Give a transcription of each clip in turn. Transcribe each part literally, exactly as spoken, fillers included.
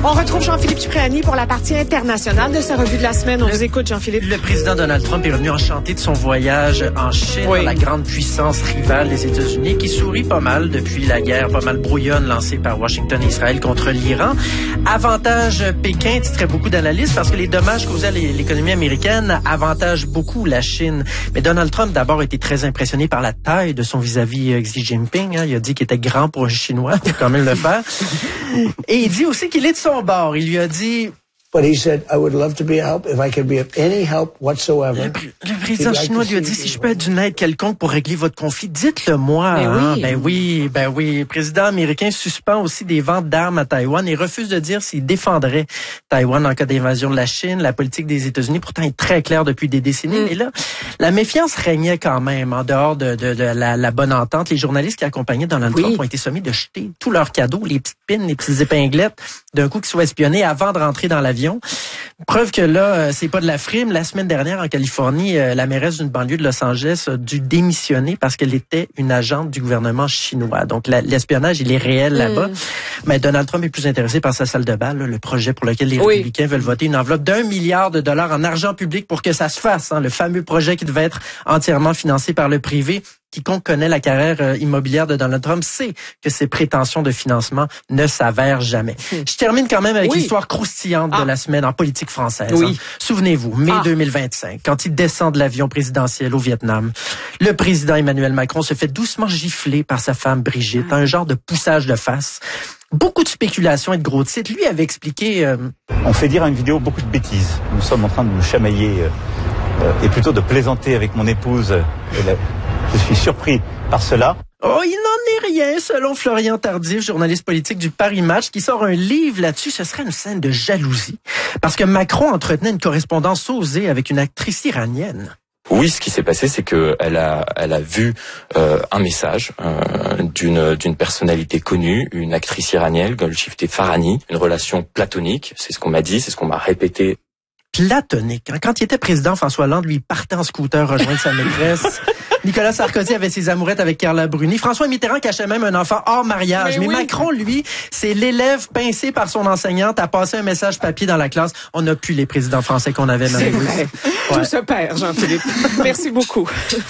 On retrouve Jean-Philippe Cipriani pour la partie internationale de sa revue de la semaine. On vous écoute, Jean-Philippe. Le président Donald Trump est revenu enchanté de son voyage en Chine, oui. la grande puissance rivale des États-Unis, qui sourit pas mal depuis la guerre pas mal brouillonne lancée par Washington et Israël contre l'Iran. Avantage Pékin, titrait beaucoup d'analystes, parce que les dommages causés à l'économie américaine avantagent beaucoup la Chine. Mais Donald Trump, d'abord, a été très impressionné par la taille de son vis-à-vis Xi Jinping. Hein. Il a dit qu'il était grand pour un Chinois, il faut quand même le faire. Et il dit aussi qu'il est de son bord. Il lui a dit... But he said, I would love to be a help if I could be of any help whatsoever. Le, le président chinois lui a dit, si je peux être d'une aide quelconque pour régler votre conflit, dites-le moi. Ben, hein? oui. ben oui, ben oui. Le président américain suspend aussi des ventes d'armes à Taïwan et refuse de dire s'il défendrait Taïwan en cas d'invasion de la Chine. La politique des États-Unis, pourtant, est très claire depuis des décennies. Mm. Mais là, la méfiance régnait quand même en dehors de, de, de la, la bonne entente. Les journalistes qui accompagnaient Donald oui. Trump ont été sommés de jeter tous leurs cadeaux, les petites pins, les petites épinglettes, d'un coup qu'ils soient espionnés avant de rentrer dans l'avion. Preuve que là, c'est pas de la frime. La semaine dernière, en Californie, la mairesse d'une banlieue de Los Angeles a dû démissionner parce qu'elle était une agente du gouvernement chinois. Donc, la, l'espionnage, il est réel là-bas. Mm. Mais Donald Trump est plus intéressé par sa salle de bal, là, le projet pour lequel les oui. républicains veulent voter une enveloppe d'un milliard de dollars en argent public pour que ça se fasse. Hein, le fameux projet qui devait être entièrement financé par le privé. Quiconque connaît la carrière immobilière de Donald Trump sait que ses prétentions de financement ne s'avèrent jamais. Je termine quand même avec oui. l'histoire croustillante ah. de la semaine en politique française. Oui. Hein. Souvenez-vous, mai ah. deux mille vingt-cinq, quand il descend de l'avion présidentiel au Vietnam, le président Emmanuel Macron se fait doucement gifler par sa femme Brigitte, ah. un genre de poussage de face. Beaucoup de spéculations et de gros titres. Lui avait expliqué... Euh... On fait dire à une vidéo beaucoup de bêtises. Nous sommes en train de nous chamailler euh, et plutôt de plaisanter avec mon épouse. Euh, la... Je suis surpris par cela. Oh, il n'en est rien, selon Florian Tardif, journaliste politique du Paris Match, qui sort un livre là-dessus. Ce serait une scène de jalousie, parce que Macron entretenait une correspondance osée avec une actrice iranienne. Oui, ce qui s'est passé, c'est que elle a, elle a vu euh, un message euh, d'une d'une personnalité connue, une actrice iranienne, Golshifteh Farahani, une relation platonique. C'est ce qu'on m'a dit, c'est ce qu'on m'a répété. Platonique. Quand il était président, François Hollande, lui, partait en scooter rejoindre sa maîtresse. Nicolas Sarkozy avait ses amourettes avec Carla Bruni. François Mitterrand cachait même un enfant hors mariage. Mais, Mais oui. Macron, lui, c'est l'élève pincé par son enseignante à passer un message papier dans la classe. On n'a plus les présidents français qu'on avait. C'est vrai. Ouais. Tout se perd, Jean-Philippe. Merci beaucoup.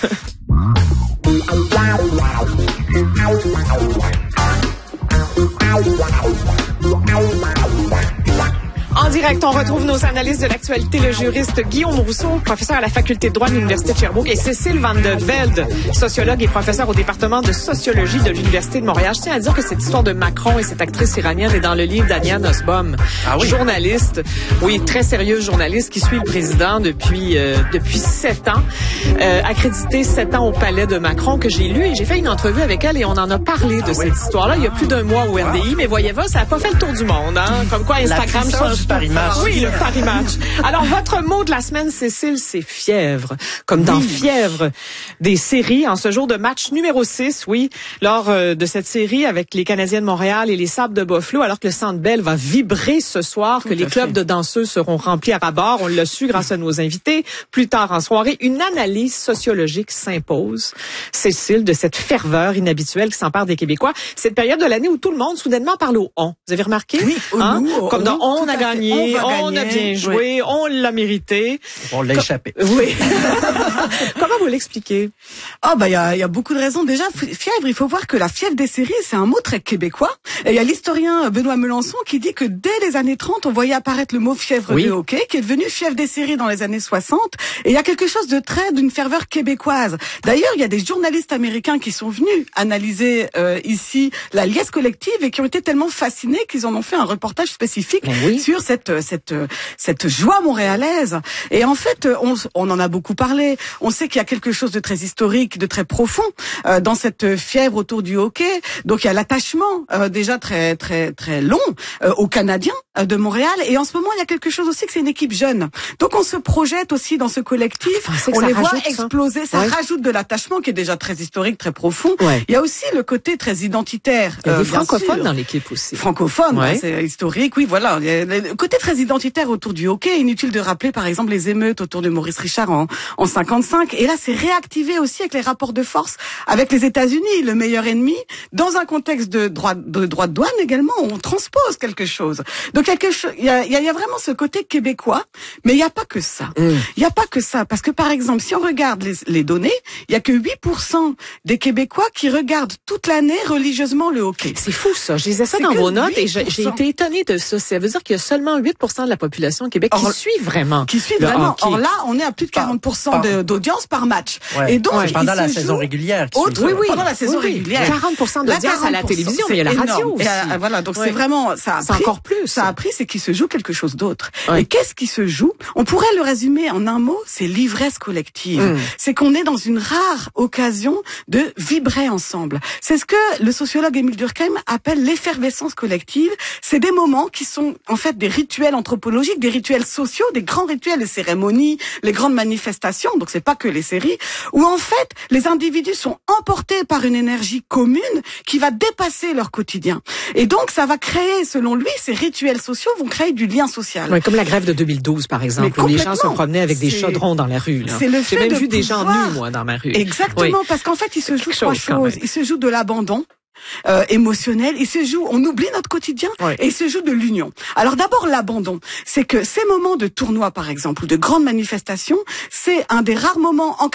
En direct, on retrouve nos analystes de l'actualité, le juriste Guillaume Rousseau, professeur à la faculté de droit de l'Université de Sherbrooke, et Cécile Van de Velde, sociologue et professeur au département de sociologie de l'Université de Montréal. Je tiens à dire que cette histoire de Macron et cette actrice iranienne est dans le livre d'Ania Nussbaum, ah oui? journaliste, oui, très sérieuse journaliste qui suit le président depuis euh, depuis sept ans, euh, accréditée sept ans au palais de Macron, que j'ai lu, et j'ai fait une entrevue avec elle et on en a parlé de ah cette oui? histoire-là il y a plus d'un mois au R D I, mais voyez-vous, ça n'a pas fait le tour du monde, hein, comme quoi Instagram change. Paris Match. Oui, le Paris Match. Alors, votre mot de la semaine, Cécile, c'est fièvre. Comme dans oui. Fièvre des séries, en ce jour de match numéro six, oui, lors euh, de cette série avec les Canadiens de Montréal et les Sables de Buffalo, alors que le Centre Bell va vibrer ce soir, Tout que les clubs fait. de danseuses seront remplis à ras-bord. On l'a su grâce à nos invités. Plus tard en soirée, une analyse sociologique s'impose, Cécile, de cette ferveur inhabituelle qui s'empare des Québécois. Cette période de l'année où tout le monde, soudainement, parle au « on ». Vous avez remarqué? Oui, hein? nous, Comme dans « on a gagné ». On, on gagner. a bien joué, oui. on l'a mérité. On l'a échappé. Oui. Comment vous l'expliquez? Ah, bah, il y a, y a beaucoup de raisons. Déjà, fièvre, il faut voir que la fièvre des séries, c'est un mot très québécois. Et il y a l'historien Benoît Melançon qui dit que dès les années trente, on voyait apparaître le mot fièvre oui. de hockey, qui est devenu fièvre des séries dans les années soixante. Et il y a quelque chose de très, d'une ferveur québécoise. D'ailleurs, il y a des journalistes américains qui sont venus analyser euh, ici la liesse collective et qui ont été tellement fascinés qu'ils en ont fait un reportage spécifique oui. sur cette cette cette joie montréalaise. Et en fait, on, on en a beaucoup parlé. On sait qu'il y a quelque chose de très historique, de très profond euh, dans cette fièvre autour du hockey. Donc il y a l'attachement euh, déjà très très très long euh, aux Canadiens euh, de Montréal. Et en ce moment, il y a quelque chose aussi que c'est une équipe jeune. Donc on se projette aussi dans ce collectif. Enfin, on les voit exploser. Ça, ça ouais. rajoute de l'attachement qui est déjà très historique, très profond. Ouais. Il y a aussi le côté très identitaire. Il y a des euh, francophones sûr. dans l'équipe aussi. Francophones, ouais. hein, c'est historique. Oui, voilà. Il y a le côté très identitaire autour du hockey. Inutile de rappeler, par exemple, les émeutes autour de Maurice Richard en, en cinquante-cinq. Et là, c'est réactivé aussi avec les rapports de force avec les États-Unis, le meilleur ennemi, dans un contexte de droit de droit de douane également. On transpose quelque chose. Donc Donc quelque chose, il y a, il y a vraiment ce côté québécois, mais il n'y a pas que ça. Il mm. n'y a pas que ça, parce que par exemple, si on regarde les, les données, il y a que huit pour cent des Québécois qui regardent toute l'année religieusement le hockey. C'est fou ça. Je lisais ça dans vos notes et j'ai, j'ai été étonnée de ça. Ça veut dire qu'il y a seulement huit pour cent de la population au Québec qui Or, suit vraiment. Qui suit vraiment. Hockey. Or là, on est à plus de quarante pour cent de, d'audience par match. Ouais. Et donc, ouais, pendant la saison régulière. Autre, oui, oui, pendant la saison oui, régulière. quarante pour cent d'audience à la télévision, mais il y a la radio aussi. Et, voilà, donc ouais. c'est vraiment, ça a c'est pris, encore plus. Ça a pris, c'est qu'il se joue quelque chose d'autre. Ouais. Et qu'est-ce qui se joue? On pourrait le résumer en un mot, c'est l'ivresse collective. Mm. C'est qu'on est dans une rare occasion de vibrer ensemble. C'est ce que le sociologue Émile Durkheim appelle l'effervescence collective. C'est des moments qui sont en fait des rituels anthropologiques, des rituels sociaux, des grands rituels, les cérémonies, les grandes manifestations. Donc c'est pas que les séries, où en fait les individus sont emportés par une énergie commune qui va dépasser leur quotidien. Et donc ça va créer, selon lui, ces rituels sociaux vont créer du lien social. Ouais, comme la grève de deux mille douze par exemple, où les gens se promenaient avec des chaudrons dans la rue. Là. C'est le fait J'ai même de vu des pouvoir... gens nus moi dans ma rue. Exactement, oui. Parce qu'en fait il se joue trois choses. Il se joue de l'abandon. Euh, émotionnel, il se joue, on oublie notre quotidien oui. et il se joue de l'union. Alors d'abord l'abandon, c'est que ces moments de tournoi par exemple ou de grandes manifestations, c'est un des rares moments en